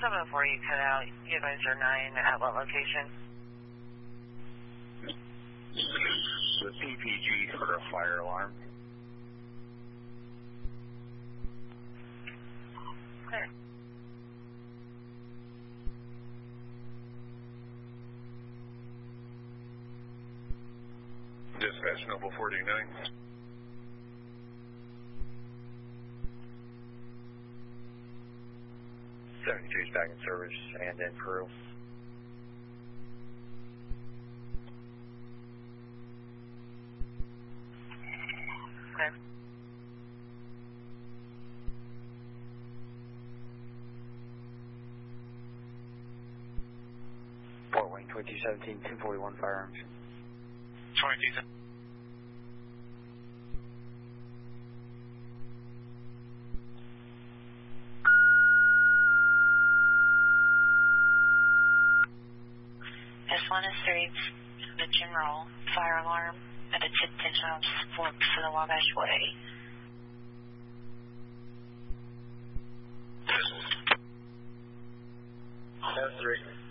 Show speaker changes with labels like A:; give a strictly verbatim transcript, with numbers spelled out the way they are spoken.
A: seven oh four, you cut out. You guys are nine at what location?
B: The P P G for a fire alarm.
A: Clear.
B: Dispatch Noble forty-nine. seventy-two is back in service and in Peru.
A: Clear.
B: Fort Wayne twenty-two seventeen, ten forty-one firearms.
C: twenty-two.
A: S one is three, the general fire alarm at a ten times forks for the Wabash Way.
B: S three.